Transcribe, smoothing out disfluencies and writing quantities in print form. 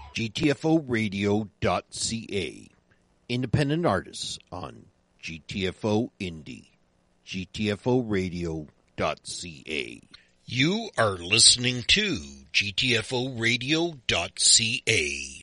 GTFOradio.ca. Independent artists on GTFO Indie. GTFOradio.ca. You are listening to GTFOradio.ca.